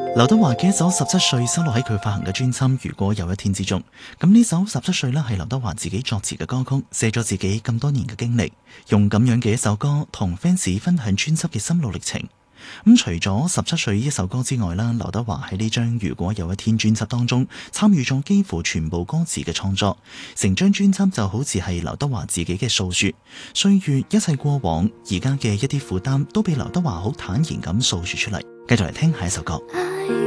劉德華嘅一首17歲收錄喺佢發行嘅專輯《如果有一天》之中。咁呢首17歲呢係劉德華自己作詞嘅歌曲，寫咗自己咁多年嘅經歷，用咁樣嘅一首歌同 fans 分享專輯嘅心路歷程。咁除咗17歲呢一首歌之外啦，劉德華喺呢張《如果有一天》專輯當中參與咗幾乎全部歌詞嘅創作，成張專輯就好似係劉德華自己嘅訴說，歲月一切過往，而家嘅一啲負擔都被劉德華好坦然咁訴說出嚟。繼續嚟聽下一首歌。